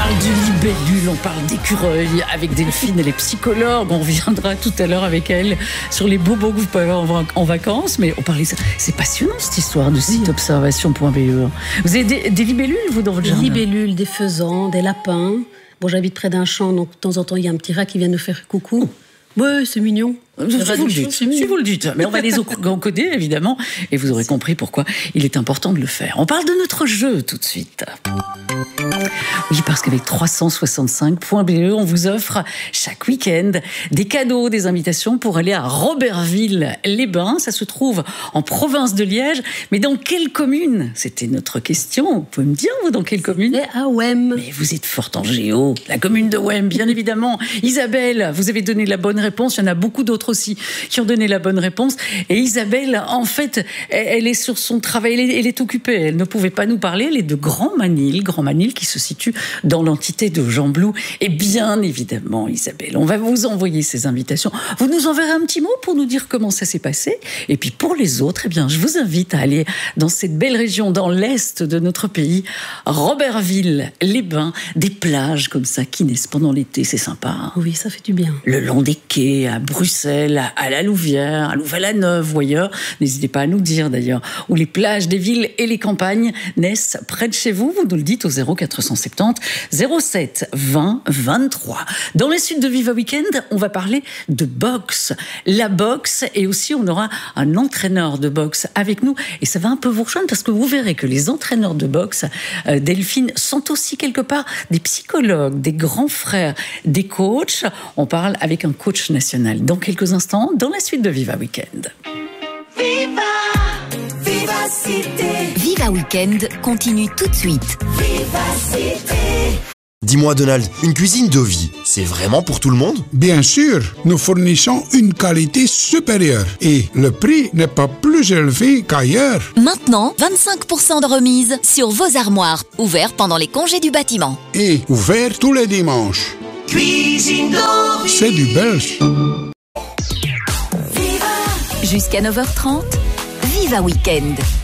parle du libellule, on parle d'écureuil avec Delphine, elle est psychologue. On reviendra tout à l'heure avec elle sur les bobos que vous pouvez avoir en vacances. Mais on parlait ça. C'est passionnant cette histoire de site observation.be. Vous avez des libellules, vous, dans votre jardin? Des libellules, des faisans, des lapins. Bon, j'habite près d'un champ, donc de temps en temps, il y a un petit rat qui vient nous faire coucou. Ouais, c'est mignon. Si vous le dites, mais on va les encoder évidemment, et vous aurez compris pourquoi il est important de le faire. On parle de notre jeu tout de suite. Oui, parce qu'avec 365.be, on vous offre chaque week-end des cadeaux, des invitations pour aller à Robertville-les-Bains. Ça se trouve en province de Liège, mais dans quelle commune? C'était notre question. Vous pouvez me dire, vous, dans quelle commune? Et à Ouem. Mais vous êtes forte en géo. La commune de Ouem, bien évidemment. Isabelle, vous avez donné la bonne réponse. Il y en a beaucoup d'autres aussi qui ont donné la bonne réponse. Et Isabelle, en fait, elle est sur son travail, elle est occupée. Elle ne pouvait pas nous parler. Elle est de Grand-Manil qui se situe dans l'entité de Jean-Blou. Et bien évidemment, Isabelle, on va vous envoyer ces invitations. Vous nous enverrez un petit mot pour nous dire comment ça s'est passé. Et puis pour les autres, eh bien, je vous invite à aller dans cette belle région, dans l'est de notre pays, Robertville-les-Bains, des plages comme ça qui naissent pendant l'été. C'est sympa. Oui, ça fait du bien. Le long des quais, à Bruxelles, à la Louvière, à Louvain-la-Neuve ou ailleurs. N'hésitez pas à nous dire d'ailleurs où les plages des villes et les campagnes naissent près de chez vous. Vous nous le dites au 0470 07 20 23. Dans les suites de Viva Weekend, on va parler de boxe. La boxe, et aussi on aura un entraîneur de boxe avec nous. Et ça va un peu vous rejoindre parce que vous verrez que les entraîneurs de boxe, Delphine, sont aussi quelque part des psychologues, des grands frères, des coachs. On parle avec un coach national dans quelques instants, dans la suite de Viva Weekend. Viva, Viva Cité. Viva Weekend continue tout de suite. Viva Cité. Dis-moi Donald, une cuisine de vie, c'est vraiment pour tout le monde? Bien sûr, nous fournissons une qualité supérieure et le prix n'est pas plus élevé qu'ailleurs. Maintenant, 25% de remise sur vos armoires, ouverts pendant les congés du bâtiment. Et ouvert tous les dimanches. Cuisine de vie. C'est du belge. Jusqu'à 9h30, Viva Weekend.